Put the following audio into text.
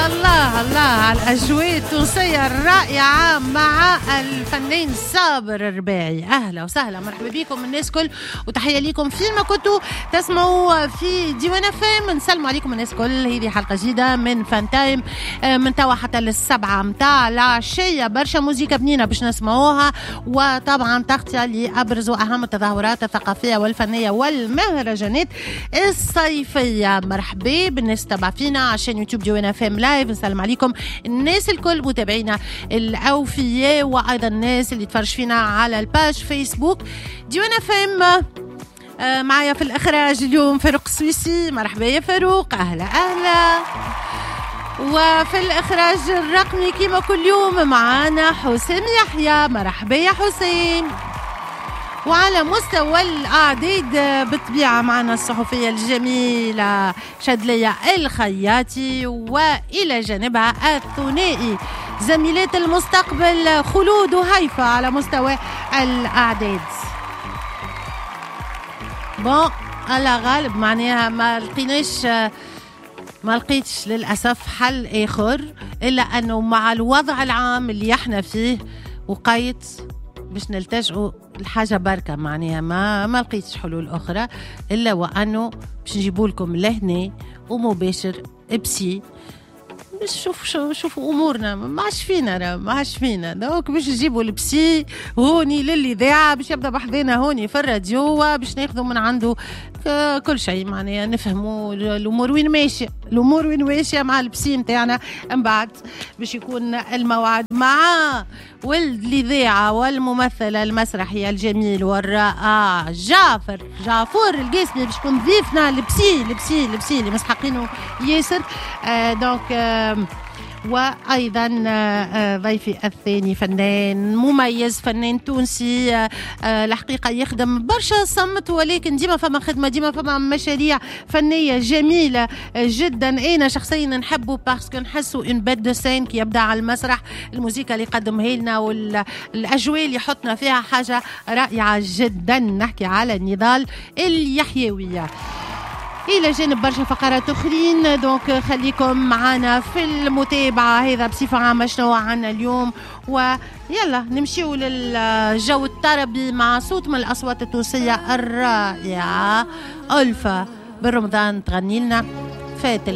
الله الله على الأجواء التونسية الرائعة مع الفنان صابر الرباعي. أهلا وسهلا، مرحبا بكم الناس كل، وتحية لكم فيما كنتوا تسمعوا في ديوان FM. نسلم عليكم الناس كل. هذه حلقة جديدة من فان تايم من توا حتى للسبعة متاع العشية. برشا موسيقى بنينة باش نسمعوها، وطبعا تغطية لأبرز وأهم التظاهرات الثقافية والفنية والمهرجانات الصيفية. مرحبا بالناس تبع فينا عشان يوتيوب ديوان FM لايف. نسلم عليكم الناس الكل متابعينا الأوفياء، وأيضا الناس اللي تفرج فينا على الباج فيسبوك ديوان FM. معايا في الإخراج اليوم فاروق السويسي. مرحبا يا فاروق، أهلا أهلا. وفي الإخراج الرقمي كما كل يوم معانا حسام يحيى. مرحبا يا حسين. وعلى مستوى الأعداد بالطبيعة معنا الصحفية الجميلة شادلية الخياطي، وإلى جانبها الثنائي زميلات المستقبل خلود وهيفا على مستوى الأعداد. بون على غالب معناها ما لقيتش للأسف حل آخر إلا أنه مع الوضع العام اللي احنا فيه وقيت باش نلتجئوا الحاجة بركة. معناها ما لقيتش حلول أخرى إلا وأنه باش نجيبوا لكم لهنا ومباشر بسي باش شوفوا أمورنا. ما عادش فينا دوك باش نجيبوا البسي هوني للإذاعة باش يبدأ بحذنا هوني في الراديو، باش ناخذوا من عنده كل شيء. معناها نفهموا الأمور وين ماشية مع البسي متاعنا. من بعد باش يكون الموعد مع ولد الإذاعة والممثلة المسرحية الجميل والرائع جعفر القاسمي باش يكون ضيفنا البسي اللي مسحقينه ياسر. دونك وأيضا ضيفي الثاني فنان مميز، فنان تونسي الحقيقة يخدم برشا صمت، ولكن ديما فما خدمة، ديما فما مشاريع فنية جميلة جدا. أنا شخصيا نحبه باسكو نحسه ان بيت دو سين كي يبدأ على المسرح. الموسيقى اللي قدمها لنا والأجواء اللي حطنا فيها حاجة رائعة جدا. نحكي على النضال اليحيوية إلى جانب برشا فقرات أخرين. دونك خليكم معنا في المتابعة. هذا بصفة عامة شنو عنا اليوم، ويلا نمشيو للجو الطربي مع صوت من الأصوات التونسية الرائعة ألفا بالرمضان تغني لنا فات